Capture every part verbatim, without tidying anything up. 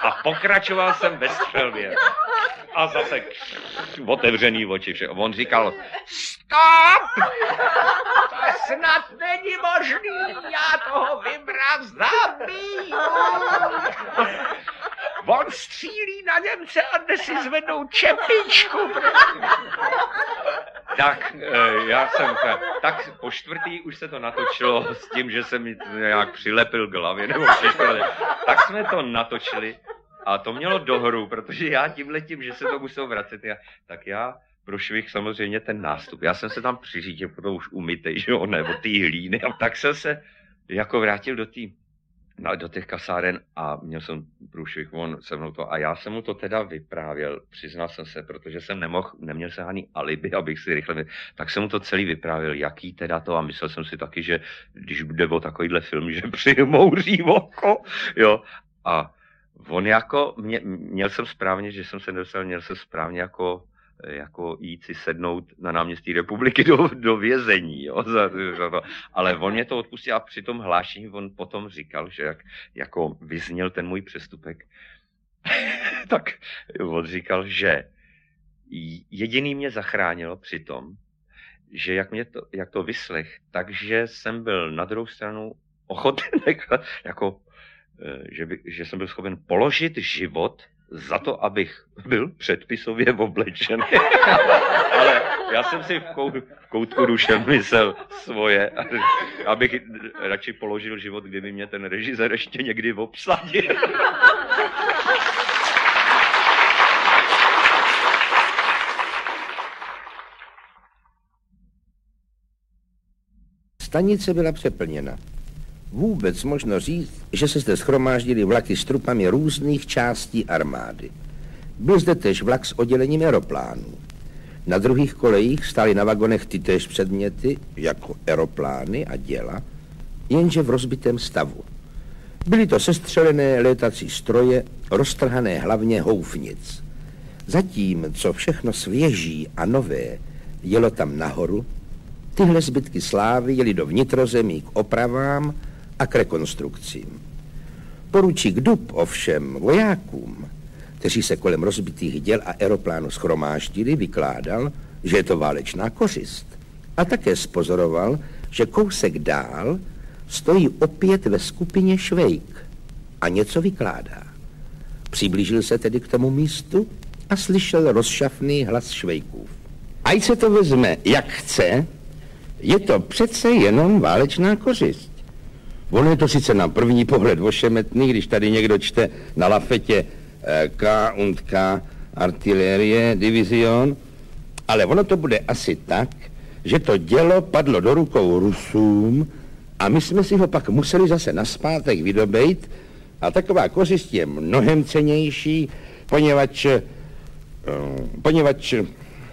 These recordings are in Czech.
A pokračoval jsem ve střelbě. A zase otevřený oči. Vše. On říkal, stop! To snad není možný, já toho vybrat zabiju. On střílí na Němce a jde si zvednout čepičku. Tak, já jsem, tak po čtvrtý už se to natočilo s tím, že jsem mi nějak přilepil k hlavě, nebo přišel. Tak jsme to natočili a to mělo dohru, protože já tímhletím, že se to musel vracet, já, tak já prošvih samozřejmě ten nástup. Já jsem se tam přiřídil, potom už umytej, že jo, nebo ty hlíny. A tak jsem se jako vrátil do tý, na, do těch kasáren a měl jsem průšvih, on se mnou to. A já jsem mu to teda vyprávěl, přiznal jsem se, protože jsem nemohl, neměl se ani alibi, abych si rychle, tak jsem mu to celý vyprávěl, jaký teda to, a myslel jsem si taky, že když bude o takovýhle film, že přimouří oko, jo. A on jako, mě, měl jsem správně, že jsem se nedostal, měl jsem správně jako jako jít si sednout na náměstí Republiky do, do vězení, jo, za, za to. Ale on mě to odpustil a při tom hlášení on potom říkal, že jak jako vyzněl ten můj přestupek, tak on říkal, že jediný mě zachránilo při tom, že jak, mě to, jak to vyslech, takže jsem byl na druhou stranu ochoten, jako, že, by, že jsem byl schopen položit život za to, abych byl předpisově oblečen. Ale já jsem si v, kou, v koutku duše myslel svoje, abych radši položil život, kdyby mě ten režisér ještě někdy obsadil. Stanice byla přeplněna. Vůbec možno říct, že se zde shromáždily vlaky s trupami různých částí armády. Byl zde též vlak s oddělením aeroplánů. Na druhých kolejích stály na vagonech ty též předměty, jako aeroplány a děla, jenže v rozbitém stavu. Byly to sestřelené létací stroje, roztrhané hlavně houfnic. Zatím, co všechno svěží a nové jelo tam nahoru, tyhle zbytky slávy jeli do vnitrozemí k opravám a k rekonstrukcím. Poručík Dub ovšem vojákům, kteří se kolem rozbitých děl a aeroplánu shromáždili, vykládal, že je to válečná kořist. A také spozoroval, že kousek dál stojí opět ve skupině Švejk a něco vykládá. Přiblížil se tedy k tomu místu a slyšel rozšafný hlas Švejkův. Ať se to vezme jak chce, je to přece jenom válečná kořist. Ono je to sice na první pohled ošemetný, když tady někdo čte na lafetě K und K artilérie divizion, ale ono to bude asi tak, že to dělo padlo do rukou Rusům a my jsme si ho pak museli zase naspátek vydobejt a taková kořist je mnohem cennější, poněvadž, poněvadž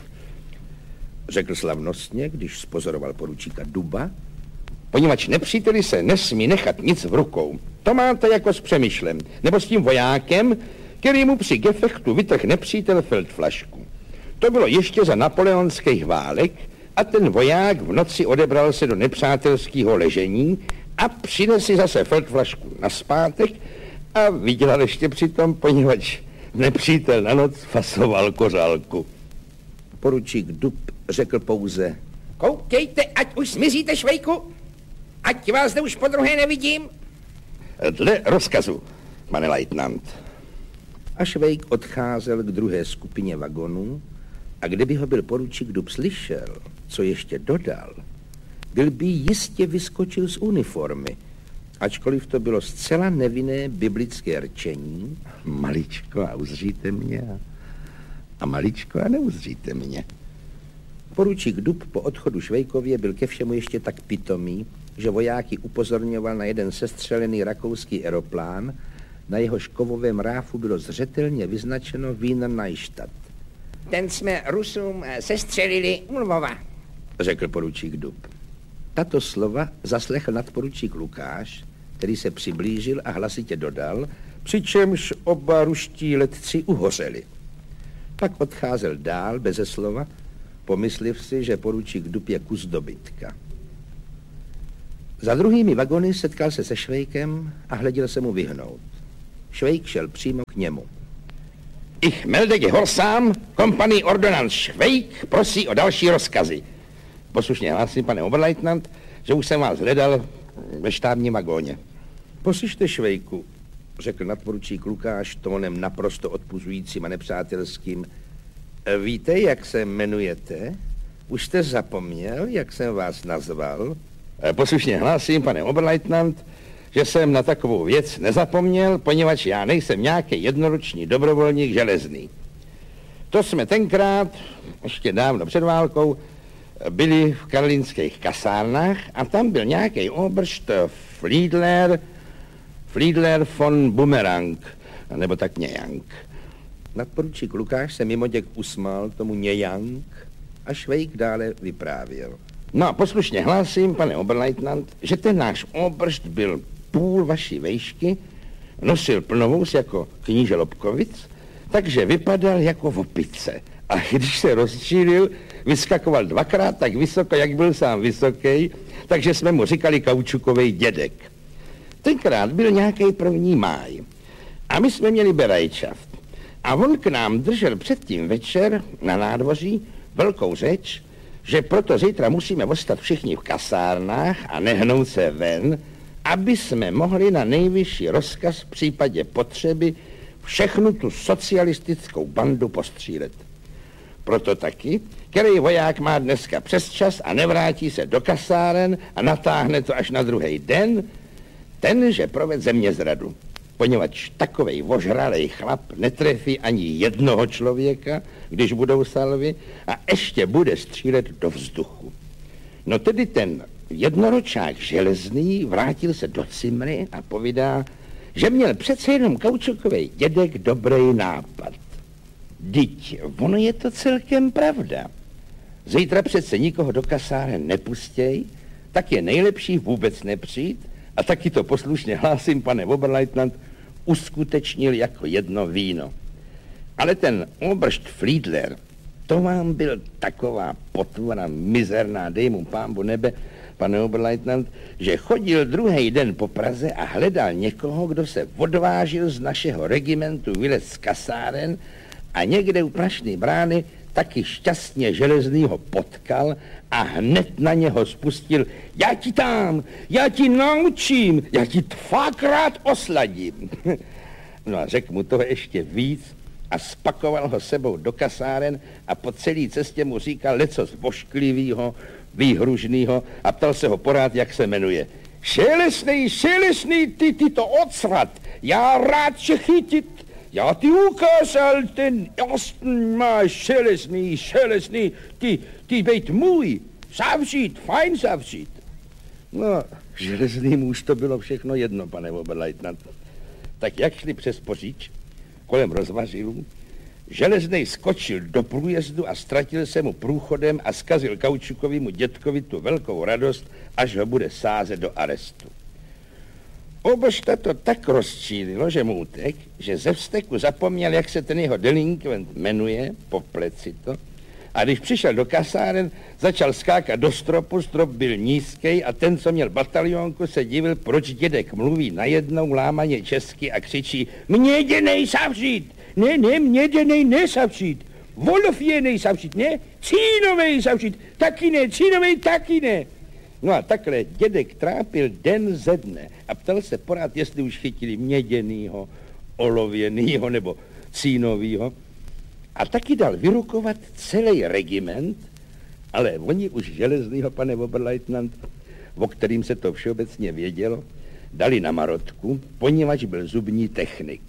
řekl slavnostně, když spozoroval poručíka Duba, poněvadž nepříteli se nesmí nechat nic v rukou. To máte jako s Přemyšlem, nebo s tím vojákem, který mu při gefechtu vytrh nepřítel feldflašku. To bylo ještě za napoleonských válek a ten voják v noci odebral se do nepřátelského ležení a přinesl zase feldflašku naspátek a vydělal ještě přitom, poněvadž nepřítel na noc fasoval kořálku. Poručík Dub řekl pouze: koukejte, ať už smizíte, Švejku, ať vás zde už podruhé nevidím. Dle rozkazu, pane lejtnant. A Švejk odcházel k druhé skupině vagonů a kdyby ho byl poručík Dub slyšel, co ještě dodal, byl by jistě vyskočil z uniformy, ačkoliv to bylo zcela nevinné biblické rčení. Maličko a uzříte mě a maličko a neuzříte mě. Poručík Dub po odchodu Švejkově byl ke všemu ještě tak pitomý, že vojáky upozorňoval na jeden sestřelený rakouský aeroplán, na jehož kovovém ráfu bylo zřetelně vyznačeno Wiener Neustadt. Ten jsme Rusům sestřelili u Lvova, řekl poručík Dub. Tato slova zaslechl nadporučík Lukáš, který se přiblížil a hlasitě dodal, přičemž oba ruští letci uhořeli. Pak odcházel dál beze slova, pomysliv si, že poručík Dub je kus dobytka. Za druhými vagony setkal se se Švejkem a hleděl se mu vyhnout. Švejk šel přímo k němu. Ich melde gehorsam, kompanie ordonanz Švejk prosí o další rozkazy. Poslušně hlásím, pane oberleutnant, že už jsem vás hledal ve štábním vagóně. Poslyšte, Švejku, řekl nadporučík Lukáš tónem naprosto odpuzujícím a nepřátelským. Víte, jak se jmenujete? Už jste zapomněl, jak jsem vás nazval? Poslušně hlásím, pane oberleutnant, že jsem na takovou věc nezapomněl, poněvadž já nejsem nějaký jednoroční dobrovolník železný. To jsme tenkrát, ještě dávno před válkou, byli v karlínských kasárnách a tam byl nějaký obršt Friedler, Friedler von Bumerang, nebo tak nějak. Nadporučík Lukáš se mimoděk usmál tomu nějak a Švejk dále vyprávěl. No, poslušně hlásím, pane oberleutnant, že ten náš obršt byl půl vaší vejšky, nosil plnovous jako kníže Lobkovic, takže vypadal jako opice. A když se rozčílil, vyskakoval dvakrát tak vysoko, jak byl sám vysoký, takže jsme mu říkali kaučukovej dědek. Tenkrát byl nějaký první máj a my jsme měli berajčaft. A on k nám držel předtím večer na nádvoří velkou řeč, že proto zítra musíme ostat všichni v kasárnách a nehnout se ven, aby jsme mohli na nejvyšší rozkaz v případě potřeby všechnu tu socialistickou bandu postřílet. Proto taky, který voják má dneska přes čas a nevrátí se do kasáren a natáhne to až na druhý den, ten, že proved země zradu. Poněvadž takovej ožralej chlap netrefí ani jednoho člověka, když budou salvy, a ještě bude střílet do vzduchu. No tedy ten jednoročák železný vrátil se do cimry a povídá, že měl přece jenom kaučukovej dědek dobrý nápad. Dyť, ono je to celkem pravda. Zítra přece nikoho do kasáren nepustěj, tak je nejlepší vůbec nepřijít a taky to poslušně hlásím, pane oberleutnant, uskutečnil jako jedno víno. Ale ten obršt Friedler, to vám byl taková potvora mizerná, dej mu pánbu nebe, pane oberleutnant, že chodil druhý den po Praze a hledal někoho, kdo se odvážil z našeho regimentu vylet z kasáren a někde u Prašné brány taky šťastně železnýho potkal a hned na něho spustil: já ti tam, já ti naučím, já ti dvakrát osladím. No a řekl mu toho ještě víc a spakoval ho sebou do kasáren a po celé cestě mu říkal lecos vošklivýho, výhružnýho a ptal se ho porád, jak se jmenuje. Šelesnej, šelesnej, ty, ty to odsrat, já rád tě chytit. Já ti ukázal ten jasný máš šelesný, šelesný, ty, ty bejt můj, zavřít, fajn zavřít. No, železný muž to bylo všechno jedno, pane oberleutnant. Tak jak šli přes Poříč, kolem rozvařilů, železnej skočil do průjezdu a ztratil se mu průchodem a zkazil kaučukovýmu dědkovi tu velkou radost, až ho bude sázet do arestu. Obršta to tak rozčílilo, že mu utek, že ze vzteku zapomněl, jak se ten jeho delinkvent jmenuje, po pleci to, a když přišel do kasáren, začal skákat do stropu, strop byl nízký a ten, co měl batalionku, se divil, proč dědek mluví najednou lámaně česky a křičí: měděnej zavřít, ne, ne, měděnej nesavřít, Wolf je nejsavřít, ne, cínovej zavřít, taky ne, cínovej taky ne. No a takhle dědek trápil den ze dne a ptal se porád, jestli už chytili měděnýho, olověnýho nebo cínovýho. A taky dal vyrukovat celý regiment, ale oni už železnýho, pane oberleutnant, o kterým se to všeobecně vědělo, dali na marotku, poněvadž byl zubní technik.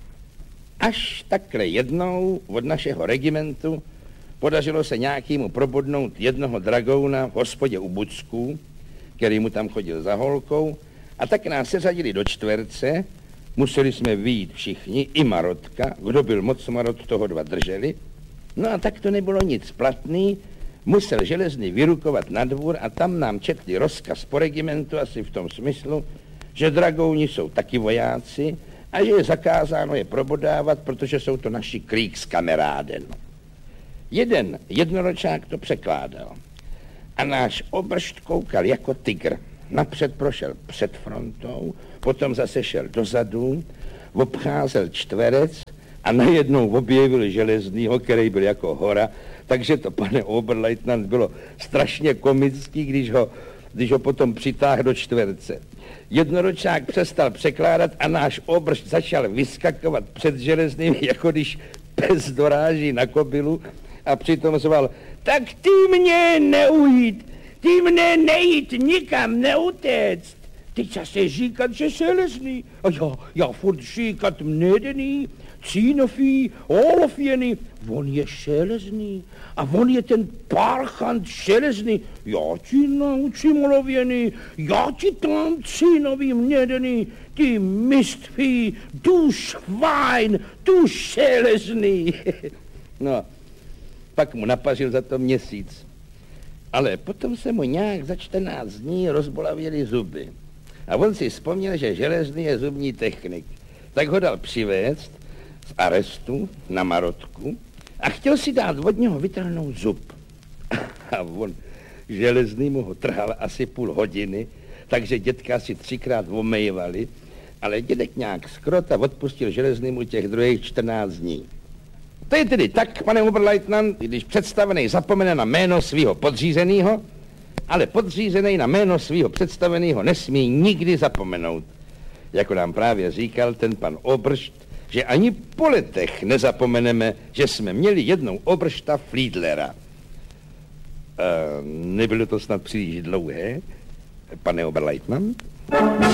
Až takhle jednou od našeho regimentu podařilo se nějakému probodnout jednoho dragouna v hospodě u Bucků, který mu tam chodil za holkou, a tak nás seřadili do čtverce, museli jsme vyjít všichni, i marotka, kdo byl moc marot, toho dva drželi, no a tak to nebylo nic platný, musel železný vyrukovat na dvůr a tam nám četli rozkaz po regimentu, asi v tom smyslu, že dragouni jsou taky vojáci a že je zakázáno je probodávat, protože jsou to naši Kriegskamaráden. Jeden jednoročák to překládal a náš obršt koukal jako tygr. Napřed prošel před frontou, potom zase šel dozadu, obcházel čtverec a najednou objevil Železnýho, který byl jako hora, takže to, pane Oberleutnant, bylo strašně komický, když ho, když ho potom přitáhl do čtverce. Jednoročák přestal překládat a náš obršť začal vyskakovat před Železným, jako když pes doráží na kobylu a přitom zval: tak ty mě neujít, ty mne nejít, nikam neutéct. Teď zase říkat, že Železný. A já, já furt říkat mnedený, cínový, olofěný. On je Železný a on je ten parchant Železný. Já ti naučím olověný, já ti tam cínový mnedený, ty miství, du Schwein, du Železný. No, pak mu napařil za to měsíc. Ale potom se mu nějak za čtrnáct dní rozbolavěly zuby. A on si vzpomněl, že Železný je zubní technik. Tak ho dal přivést z arestu na Marotku a chtěl si dát od něho vytrhnout zub. A on, Železný, mu ho trhal asi půl hodiny, takže dětka si třikrát omejvali, ale dědek nějak skrot a odpustil Železnému těch druhých čtrnáct dní. To je tedy tak, pane Oberleutnant, když představený zapomene na jméno svého podřízenýho, ale podřízený na jméno svého představeného nesmí nikdy zapomenout. Jako nám právě říkal ten pan Obršt, že ani po letech nezapomeneme, že jsme měli jednou Obršta Fliedlera. E, nebylo to snad příliš dlouhé, pane Oberleutnant?